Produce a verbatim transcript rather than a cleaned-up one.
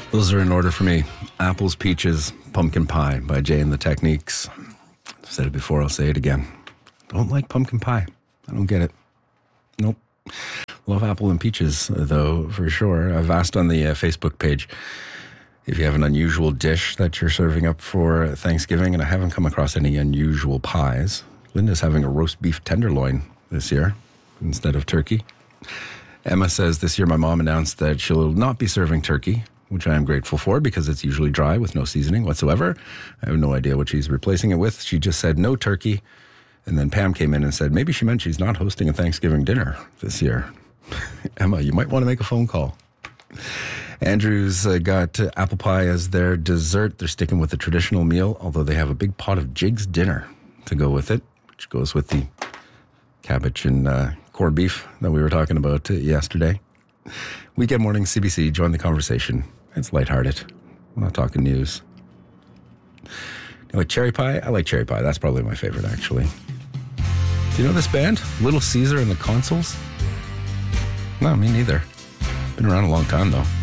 Those are in order for me. Apples, peaches, pumpkin pie by Jay and the Techniques. I've said it before, I'll say it again. Don't like pumpkin pie. I don't get it. Nope. Love apple and peaches, though, for sure. I've asked on the uh, Facebook page if you have an unusual dish that you're serving up for Thanksgiving, and I haven't come across any unusual pies. Linda's having a roast beef tenderloin this year instead of turkey. Emma says this year my mom announced that she'll not be serving turkey, which I am grateful for because it's usually dry with no seasoning whatsoever. I have no idea what she's replacing it with. She just said no turkey. And then Pam came in and said maybe she meant she's not hosting a Thanksgiving dinner this year. Emma, you might want to make a phone call. Andrew's uh, got uh, apple pie as their dessert. They're sticking with the traditional meal, although they have a big pot of Jig's dinner to go with it, which goes with the cabbage and uh, corned beef that we were talking about uh, yesterday. Weekend morning, C B C, join the conversation. It's lighthearted. We're not talking news. You like cherry pie? I like cherry pie. That's probably my favorite, actually. Do you know this band? Little Caesar and the Consuls? No, me neither. Been around a long time, though.